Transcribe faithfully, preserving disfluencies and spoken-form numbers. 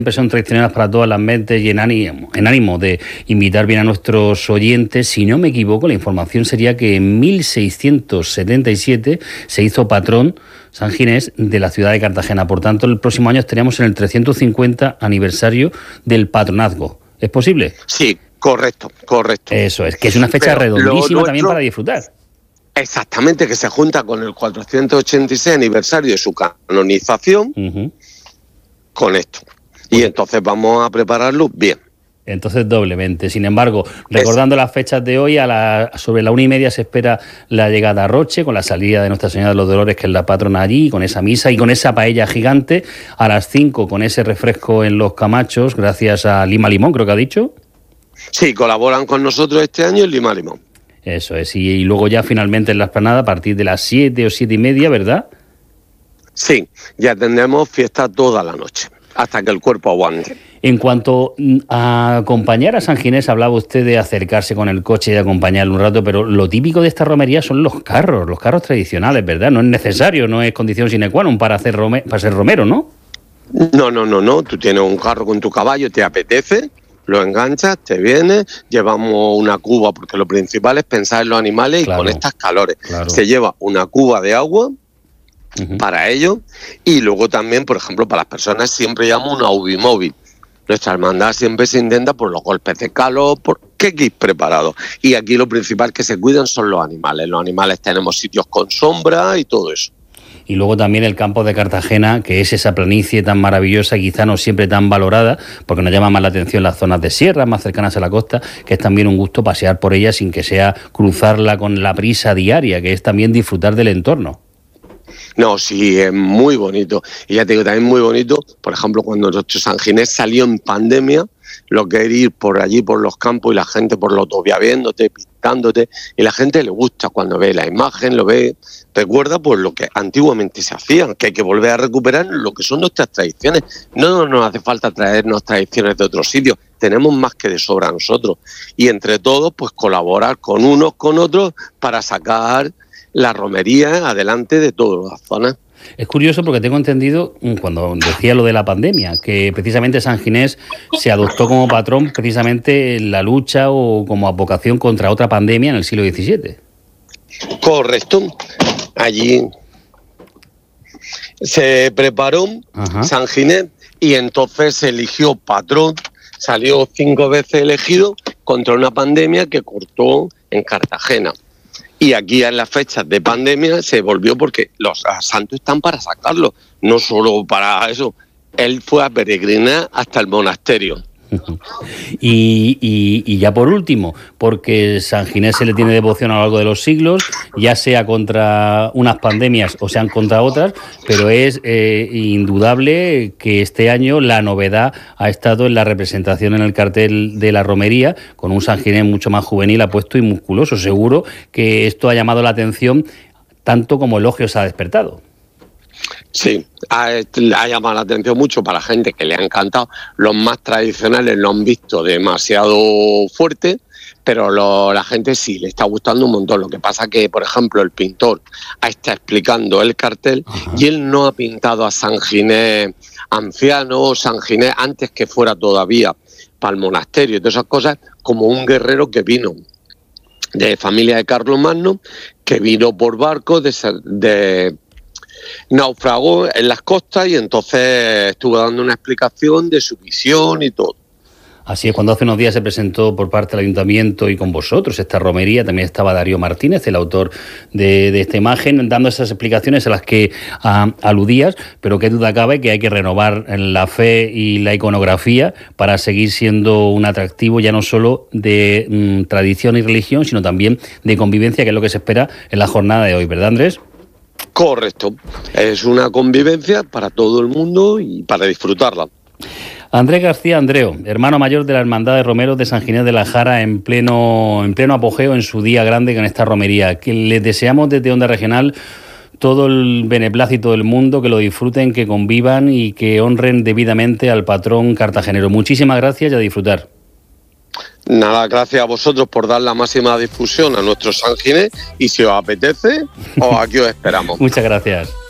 Siempre son traicioneras para todas las mentes y en ánimo, en ánimo de invitar bien a nuestros oyentes. Si no me equivoco, la información sería que en mil seiscientos setenta y siete se hizo patrón San Ginés de la ciudad de Cartagena. Por tanto, el próximo año estaríamos en el trescientos cincuenta aniversario del patronazgo. ¿Es posible? Sí, correcto, correcto. Eso es, que es una fecha Pero redondísima nuestro... también para disfrutar. Exactamente, que se junta con el cuatrocientos ochenta y seis aniversario de su canonización uh-huh. con esto. Y entonces vamos a prepararlo bien. Entonces doblemente. Sin embargo, recordando es. las fechas de hoy, a la, sobre la una y media se espera la llegada a Roche, con la salida de Nuestra Señora de los Dolores, que es la patrona allí, con esa misa y con esa paella gigante. A las cinco con ese refresco en Los Camachos, gracias a Lima Limón, creo que ha dicho. Sí, colaboran con nosotros este año en Lima Limón. Eso es. Y, y luego ya finalmente en la explanada a partir de las siete o siete y media, ¿verdad? Sí, ya tendremos fiesta toda la noche, hasta que el cuerpo aguante. En cuanto a acompañar a San Ginés, hablaba usted de acercarse con el coche y de acompañarlo un rato, pero lo típico de esta romería son los carros, los carros tradicionales, ¿verdad? No es necesario, no es condición sine qua non para, hacer rome- para ser romero, ¿no? No, no, no, no. Tú tienes un carro con tu caballo, te apetece, lo enganchas, te vienes, llevamos una cuba, porque lo principal es pensar en los animales claro, y con estas calores. Claro. Se lleva una cuba de agua uh-huh. para ellos y luego también, por ejemplo, para las personas siempre llamo una ubimóvil. Nuestra hermandad siempre se intenta por los golpes de calor, por qué kit preparado. Y aquí lo principal que se cuidan son los animales. Los animales tenemos sitios con sombra y todo eso. Y luego también el campo de Cartagena, que es esa planicie tan maravillosa, quizá no siempre tan valorada, porque nos llama más la atención las zonas de sierra, más cercanas a la costa, que es también un gusto pasear por ella sin que sea cruzarla con la prisa diaria, que es también disfrutar del entorno. No, sí, es muy bonito. Y ya te digo, también muy bonito, por ejemplo, cuando nuestro San Ginés salió en pandemia, lo que era ir por allí, por los campos, y la gente por la autovía viéndote, pintándote, y la gente le gusta cuando ve la imagen, lo ve, recuerda pues lo que antiguamente se hacía, que hay que volver a recuperar lo que son nuestras tradiciones. No nos hace falta traernos tradiciones de otros sitios, tenemos más que de sobra nosotros. Y entre todos, pues colaborar con unos, con otros, para sacar la romería adelante de todas las zonas. Es curioso porque tengo entendido, cuando decía lo de la pandemia, que precisamente San Ginés se adoptó como patrón precisamente en la lucha o como advocación contra otra pandemia en el siglo diecisiete. Correcto. Allí se preparó Ajá. San Ginés y entonces se eligió patrón, salió cinco veces elegido contra una pandemia que cortó en Cartagena. Y aquí en las fechas de pandemia se volvió porque los santos están para sacarlos, no solo para eso. Él fue a peregrinar hasta el monasterio. Y, y, y ya por último, porque San Ginés se le tiene devoción a lo largo de los siglos, ya sea contra unas pandemias o sean contra otras, pero es eh, indudable que este año la novedad ha estado en la representación en el cartel de la romería, con un San Ginés mucho más juvenil, apuesto y musculoso. Seguro que esto ha llamado la atención tanto como elogios ha despertado. Sí, ha, ha llamado la atención mucho para la gente que le ha encantado. Los más tradicionales lo han visto demasiado fuerte, pero lo, la gente sí, le está gustando un montón. Lo que pasa que, por ejemplo, el pintor está explicando el cartel Ajá. y él no ha pintado a San Ginés anciano, San Ginés antes que fuera todavía para el monasterio y todas esas cosas, como un guerrero que vino de familia de Carlomagno, que vino por barco de... de naufragó en las costas y entonces estuvo dando una explicación de su visión y todo. Así es, cuando hace unos días se presentó por parte del Ayuntamiento y con vosotros esta romería, también estaba Darío Martínez, el autor de, de esta imagen, dando esas explicaciones a las que uh, aludías, pero qué duda cabe que hay que renovar la fe y la iconografía para seguir siendo un atractivo ya no solo de um, tradición y religión, sino también de convivencia, que es lo que se espera en la jornada de hoy, ¿verdad, Andrés? Correcto, es una convivencia para todo el mundo y para disfrutarla. Andrés García Andreo, hermano mayor de la Hermandad de Romeros de San Ginés de la Jara, en pleno, en pleno apogeo en su día grande con esta romería, que les deseamos desde Onda Regional todo el beneplácito del mundo, que lo disfruten, que convivan y que honren debidamente al patrón cartagenero. Muchísimas gracias y a disfrutar. Nada, gracias a vosotros por dar la máxima difusión a nuestro San Ginés y si os apetece, os aquí os esperamos. Muchas gracias.